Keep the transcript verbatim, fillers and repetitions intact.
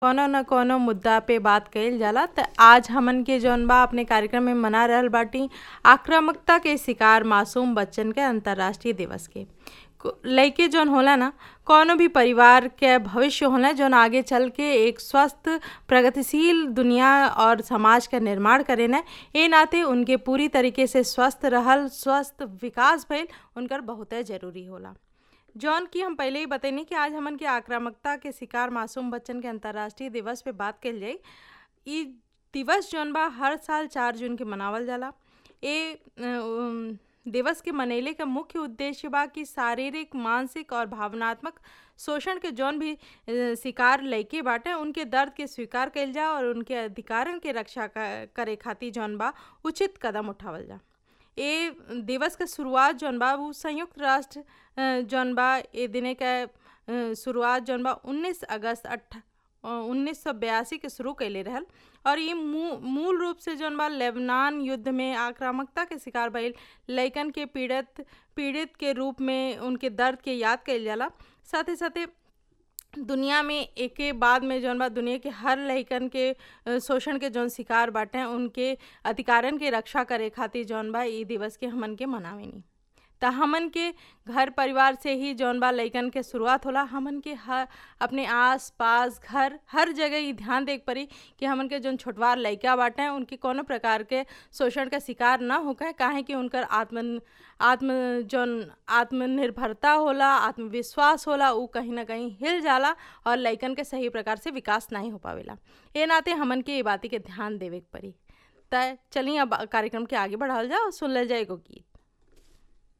कोनो न कोनो मुद्दा पे बात कइल जाला। त आज हमन के जौन बा अपने कार्यक्रम में मना रहल बाटी आक्रामकता के शिकार मासूम बच्चन के अंतर्राष्ट्रीय दिवस के। को- लइके जौन होला ना, कौनो भी परिवार के भविष्य होला जौन आगे चल के एक स्वस्थ प्रगतिशील दुनिया और समाज का निर्माण करे न। ए नाते उनके पूरी तरीके से स्वस्थ रहल, स्वस्थ विकास भइल उनकर बहुते जरूरी होला। जौन की हम पहले ही बतैनी कि आज हमन के आक्रामकता के शिकार मासूम बच्चन के अंतर्राष्ट्रीय दिवस पे बात कइल जाई। इ दिवस जौन बा हर साल चार जून के मनावल जाला। ए अ, उम, दिवस के मनैले का मुख्य उद्देश्य बा कि शारीरिक, मानसिक और भावनात्मक शोषण के जौन भी अ, शिकार लइके बाटे उनके दर्द के स्वीकार कइल जा और उनके अधिकारन के रक्षा क- करे खातिर जौन बा उचित कदम उठावल जा। ए दिवस के शुरुआत जौन बा उ संयुक्त राष्ट्र अ, जौन बा ए दिने के अ, शुरुआत जौन बा उन्नीस अगस्त अट्ठ उन्नीस सौ बयासी के शुरू कैले रहल। और ये मू, मूल रूप से जौन बा लेबनान युद्ध में आक्रामकता के शिकार भइल लइकन के पीड़ित पीड़ित के रूप में उनके दर्द के याद कइल जाला। साथे साथे दुनिया में एके बाद में जौन बा दुनिया के हर लइकन के अ, शोषण के जौन शिकार बाटे उनके अधिकारन के रक्षा करे खातिर जौन बा इ दिवस के हमन के मनावेनी। त हमन के घर परिवार से ही जौन बा लइकन के शुरुआत होला। हमन के हर अपने आस पास घर हर जगह इ ध्यान देक पड़ी कि हमन के जौन छोटवार लइका बाटे उनके कोनो प्रकार के शोषण का शिकार ना होके, काहे कि उनकर आत्म आत्म जौन आत्मनिर्भरता होला, आत्मविश्वास होला उ कहीं ना कहीं हिल जाला और लइकन के सही प्रकार से विकास नहीं हो पावेला। ए नाते हमन के ये बाती के ध्यान देवे के पड़ी। त चलिए अब कार्यक्रम के आगे बढ़ावल जाओ और सुन ले जाए एगो गीत।